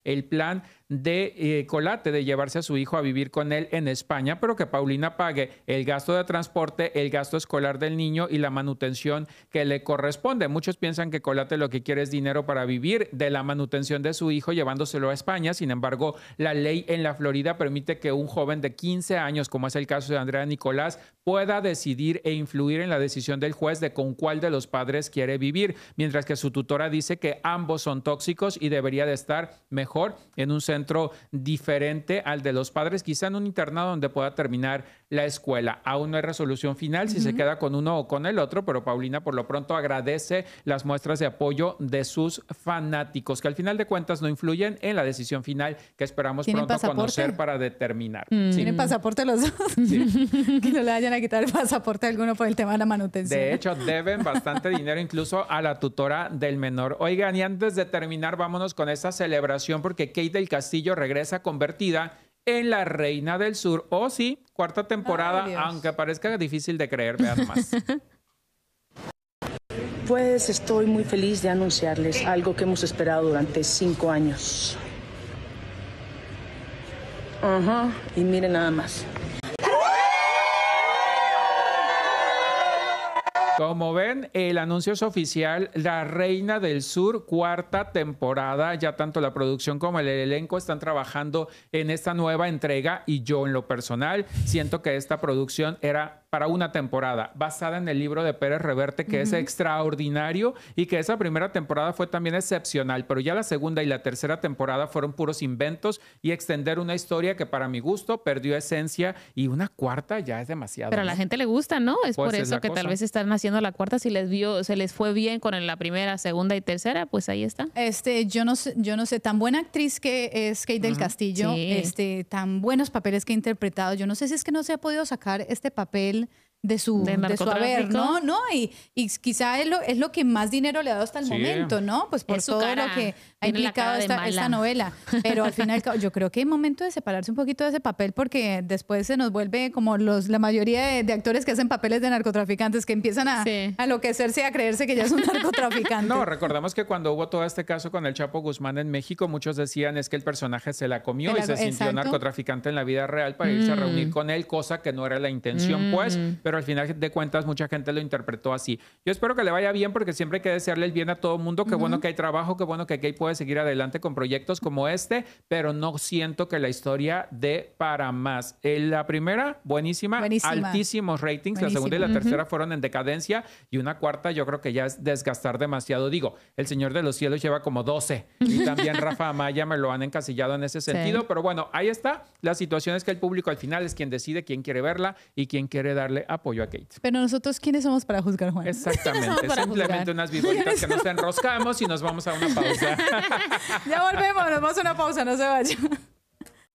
el plan de Colate de llevarse a su hijo a vivir con él en España, pero que Paulina pague el gasto de transporte, el gasto escolar del niño y la manutención que le corresponde. Muchos piensan que Colate lo que quiere es dinero para vivir de la manutención de su hijo llevándoselo a España. Sin embargo, la ley en la Florida permite que un joven de 15 años, como es el caso de Andrea Nicolás, pueda decidir e influir en la decisión del juez de con cuál de los padres quiere vivir, mientras que su tutora dice que ambos son tóxicos y debería de estar mejor en un centro diferente al de los padres, quizá en un internado donde pueda terminar la escuela. Aún no hay resolución final si se queda con uno o con el otro, pero Paulina por lo pronto agradece las muestras de apoyo de sus fanáticos, que al final de cuentas no influyen en la decisión final que esperamos pronto conocer para determinar. Sí. ¿Tienen pasaporte los dos? Sí. Que no le vayan a quitar el pasaporte a alguno por el tema de la manutención. De hecho, deben bastante dinero incluso a la tutora del menor. Oigan, y antes de terminar, vámonos con esta celebración porque Kate del Castillo regresa convertida en la Reina del Sur. Oh, sí, cuarta temporada, aunque parezca difícil de creer. Vean nomás. Pues estoy muy feliz de anunciarles algo que hemos esperado durante 5 años. Y miren nada más. Como ven, el anuncio es oficial, La Reina del Sur, cuarta temporada. Ya tanto la producción como el elenco están trabajando en esta nueva entrega y yo en lo personal siento que esta producción era para una temporada, basada en el libro de Pérez Reverte, que es extraordinario y que esa primera temporada fue también excepcional, pero ya la segunda y la tercera temporada fueron puros inventos y extender una historia que para mi gusto perdió esencia y una cuarta ya es demasiado. Pero a la gente le gusta, ¿no? Es Pues por es eso la que cosa. tal vez están haciendo la cuarta, si se les fue bien con la primera, segunda y tercera, pues ahí está. Yo no sé, tan buena actriz que es Kate del Castillo, Sí. tan buenos papeles que ha interpretado. Yo no sé si es que no se ha podido sacar este papel de su haber, ¿no? Y quizá es lo que más dinero le ha dado hasta el momento, ¿no? Pues por todo lo que ha implicado esta novela. Pero al final yo creo que hay momento de separarse un poquito de ese papel porque después se nos vuelve como la mayoría de actores que hacen papeles de narcotraficantes que empiezan a enloquecerse y a creerse que ya es un narcotraficante. No, recordamos que cuando hubo todo este caso con el Chapo Guzmán en México, muchos decían es que el personaje se la comió y se sintió narcotraficante en la vida real para irse a reunir con él, cosa que no era la intención, pues, pero al final de cuentas mucha gente lo interpretó así. Yo espero que le vaya bien porque siempre hay que desearle el bien a todo mundo. Qué bueno que hay trabajo, qué bueno que Kate puede seguir adelante con proyectos como este, pero no siento que la historia dé para más. La primera, buenísima. Altísimos ratings. La segunda y la tercera fueron en decadencia y una cuarta yo creo que ya es desgastar demasiado. Digo, El Señor de los Cielos lleva como 12 y también Rafa Amaya me lo han encasillado en ese sentido, pero bueno, ahí está. La situación es que el público al final es quien decide quién quiere verla y quién quiere darle apoyo a Kate. Pero nosotros, ¿quiénes somos para juzgar, Juan? Exactamente. Simplemente unas vidoritas que nos enroscamos y nos vamos a una pausa. Ya volvemos, nos vamos a una pausa, no se vayan.